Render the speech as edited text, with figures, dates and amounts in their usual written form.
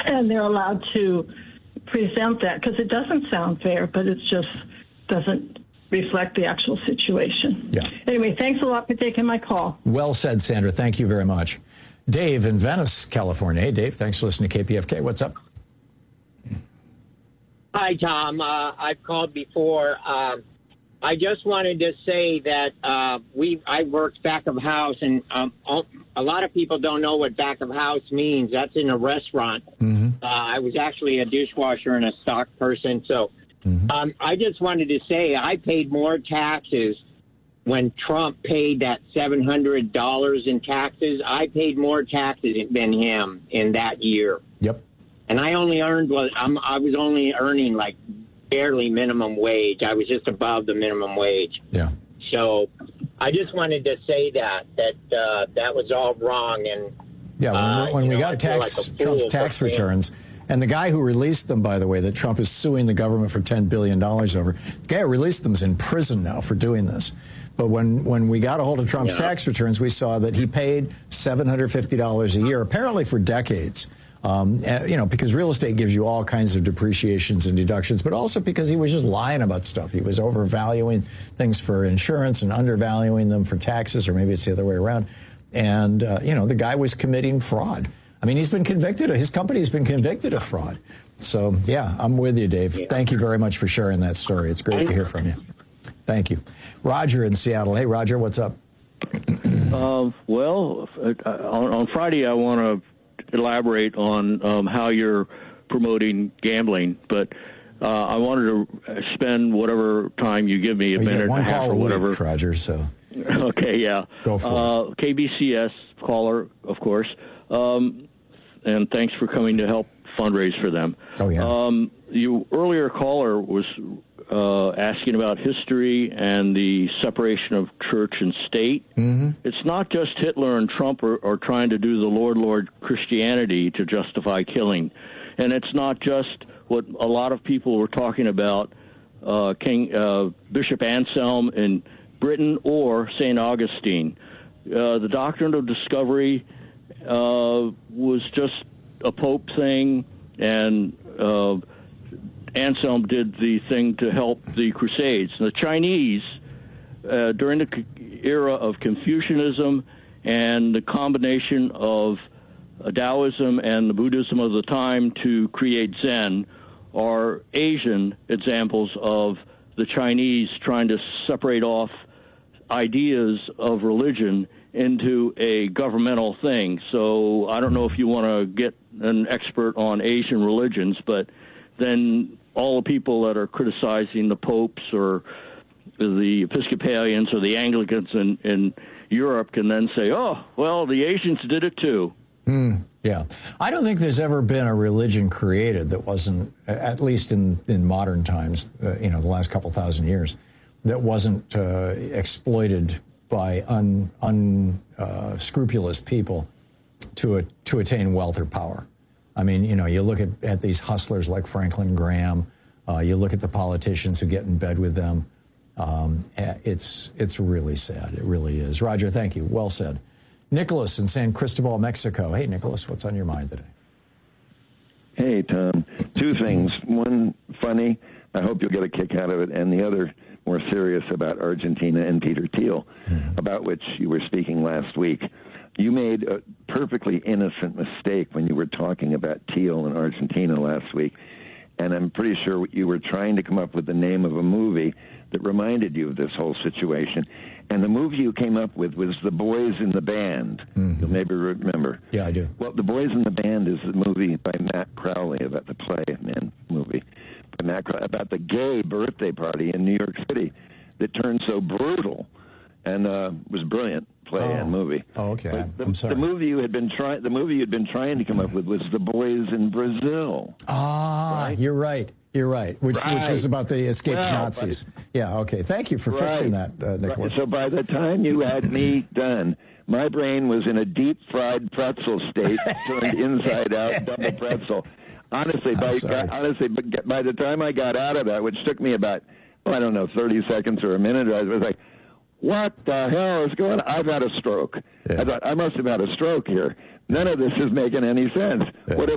and they're allowed to present that, because it doesn't sound fair, but it just doesn't reflect the actual situation. Yeah. Anyway, thanks a lot for taking my call. Well said, Sandra. Thank you very much. Dave in Venice, California. Hey, Dave, thanks for listening to KPFK. What's up? Hi, Tom. I've called before. I just wanted to say that I worked back of house, and a lot of people don't know what back of house means. That's in a restaurant. Mm-hmm. I was actually a dishwasher and a stock person. So I just wanted to say I paid more taxes when Trump paid that $700 in taxes. I paid more taxes than him in that year. Yep. And I only earned I was only earning like barely minimum wage. I was just above the minimum wage. Yeah. So I just wanted to say that was all wrong. And yeah, when we got Trump's tax returns, and the guy who released them, by the way, that Trump is suing the government for $10 billion over, the guy who released them is in prison now for doing this. But when we got a hold of Trump's tax returns, we saw that he paid $750 a year, apparently for decades. Because real estate gives you all kinds of depreciations and deductions, but also because he was just lying about stuff. He was overvaluing things for insurance and undervaluing them for taxes, or maybe it's the other way around. And, the guy was committing fraud. I mean, he's been convicted. His company's been convicted of fraud. So, yeah, I'm with you, Dave. Yeah. Thank you very much for sharing that story. It's great to hear from you. Thank you. Roger in Seattle. Hey, Roger, what's up? On Friday, I want to elaborate on how you're promoting gambling, but I wanted to spend whatever time you give me, a minute and a half or whatever. Week, Roger, so. Okay, yeah. Go for it. KBCS caller, of course, and thanks for coming to help fundraise for them. Oh, yeah. Your earlier caller was asking about history and the separation of church and state. Mm-hmm. It's not just Hitler and Trump are trying to do the Lord Christianity to justify killing. And it's not just what a lot of people were talking about, Bishop Anselm in Britain or St. Augustine. The doctrine of discovery was just a Pope thing, and Anselm did the thing to help the Crusades. The Chinese, during the era of Confucianism and the combination of Taoism and the Buddhism of the time to create Zen, are Asian examples of the Chinese trying to separate off ideas of religion into a governmental thing. So I don't know if you want to get an expert on Asian religions, but then all the people that are criticizing the popes or the Episcopalians or the Anglicans in Europe can then say, oh, well, the Asians did it too. Yeah. I don't think there's ever been a religion created that wasn't, at least in modern times, the last couple thousand years, that wasn't exploited by unscrupulous people to attain wealth or power. I mean, you look at these hustlers like Franklin Graham, you look at the politicians who get in bed with them. It's really sad. It really is. Roger, thank you. Well said. Nicholas in San Cristobal, Mexico. Hey, Nicholas, what's on your mind today? Hey, Tom. Two things. One, funny. I hope you'll get a kick out of it. And the other, more serious, about Argentina and Peter Thiel, about which you were speaking last week. You made a perfectly innocent mistake when you were talking about Thiel in Argentina last week. And I'm pretty sure you were trying to come up with the name of a movie that reminded you of this whole situation. And the movie you came up with was The Boys in the Band. Mm-hmm. You'll maybe remember. Yeah, I do. Well, The Boys in the Band is the movie by Matt Crowley, about the play movie by Matt Crowley, about the gay birthday party in New York City that turned so brutal, and was brilliant play and movie. Oh, okay. I'm sorry. The movie you had been trying to come up with was The Boys in Brazil. Ah, right? You're right. You're right. Which was about the escaped Nazis. Yeah, okay. Thank you for fixing that, Nicholas. So by the time you had me done, my brain was in a deep-fried pretzel state, turned inside out, double pretzel. Honestly, by the time I got out of that, which took me about, 30 seconds or a minute, I was like, what the hell is going on? I've had a stroke. Yeah. I thought, I must have had a stroke here. None of this is making any sense. Yeah. What